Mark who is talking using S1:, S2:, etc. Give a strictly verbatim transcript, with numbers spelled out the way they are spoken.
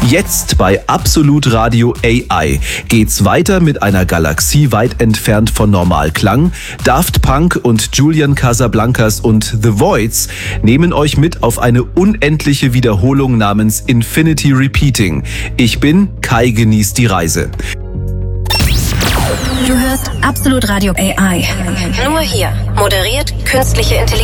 S1: Jetzt bei Absolut Radio A I geht's weiter mit einer Galaxie weit entfernt von Normalklang. Daft Punk und Julian Casablancas und The Voids nehmen euch mit auf eine unendliche Wiederholung namens Infinity Repeating. Ich bin Kai, genießt die Reise.
S2: Du hörst Absolut Radio A I. Nur hier. Moderiert künstliche Intelligenz.